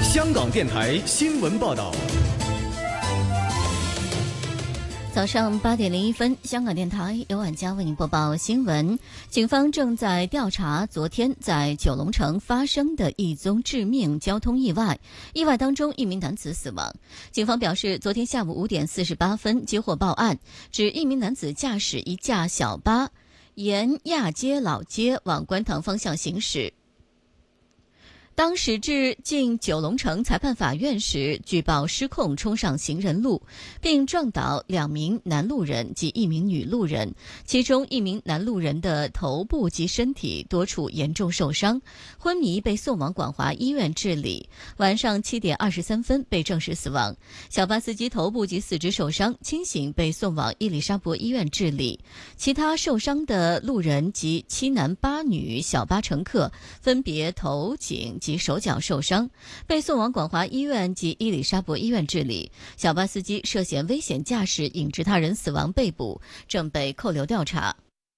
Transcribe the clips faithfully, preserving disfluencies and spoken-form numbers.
香港电台新闻报道。 早上八点零一分，香港电台由晚佳为您播报新闻。警方正在调查昨天在九龙城发生的一宗致命交通意外，意外当中一名男子死亡。警方表示，昨天下午五点四十八分接获报案，指一名男子驾驶一架小巴沿亚皆老街往观塘方向行驶。当驶至近九龙城裁判法院时，据报失控冲上行人路，并撞倒两名男路人及一名女路人，其中一名男路人的头部及身体多处严重受伤，昏迷被送往广华医院治理。晚上七点二十三分被证实死亡。小巴司机头部及四肢受伤，清醒被送往伊丽莎白医院治理。其他受伤的路人及七男八女小巴乘客分别头颈及手脚受伤，被送往广华医院及伊丽莎白医院治理。小巴司机涉嫌危险驾驶引致他人死亡被捕，正被扣留调查。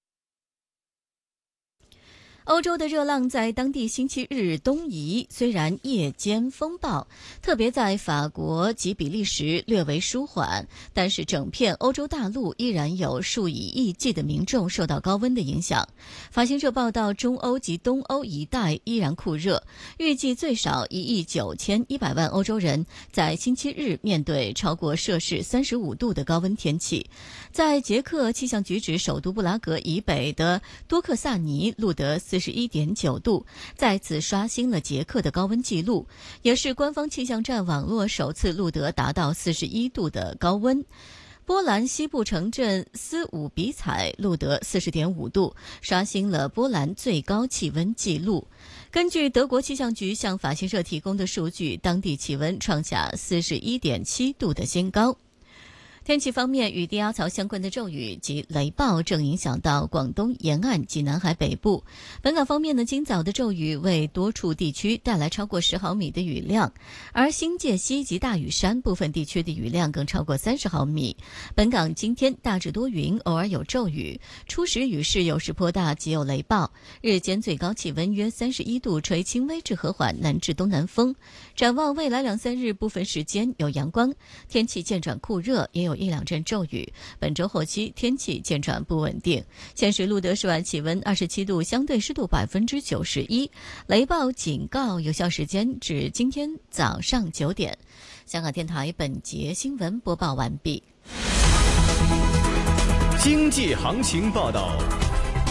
欧洲的热浪在当地星期日东移，虽然夜间风暴，特别在法国及比利时略为舒缓，但是整片欧洲大陆依然有数以亿计的民众受到高温的影响。法新社报道，中欧及东欧一带依然酷热，预计最少一亿九千一百万欧洲人在星期日面对超过摄氏三十五度的高温天气。在捷克气象局指首都布拉格以北的多克萨尼录得四十一点九度，再次刷新了捷克的高温纪录，也是官方气象站网络首次录得达到四十一度的高温。波兰西部城镇斯伍比采录得 四十点五度，刷新了波兰最高气温纪录。根据德国气象局向法新社提供的数据，当地气温创下 四十一点七度的新高。天气方面，与低压槽相关的骤雨及雷暴正影响到广东沿岸及南海北部。本港方面呢，今早的骤雨为多处地区带来超过十毫米的雨量，而新界西及大屿山部分地区的雨量更超过三十毫米。本港今天大致多云，偶尔有骤雨，初时雨势有时颇大，及有雷暴。日间最高气温约三十一度，吹轻微至和缓南至东南风。展望未来两三日，部分时间有阳光，天气渐转酷热，也有一两阵骤雨。本周后期天气渐转不稳定。现时录得室外气温二十七度，相对湿度百分之九十一。雷暴警告有效时间至今天早上九点。香港电台本节新闻播报完毕。 经济行情报道。